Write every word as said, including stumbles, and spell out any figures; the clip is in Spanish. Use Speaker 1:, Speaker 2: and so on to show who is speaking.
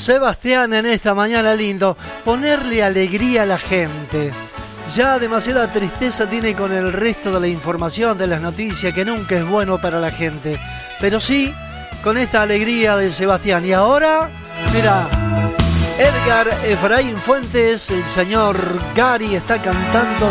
Speaker 1: Sebastián en esta mañana lindo, ponerle alegría a la gente. Ya demasiada tristeza tiene con el resto de la información, de las noticias, que nunca es bueno para la gente. Pero sí, con esta alegría de Sebastián. Y ahora, mira, Edgar Efraín Fuentes, el señor Gary está cantando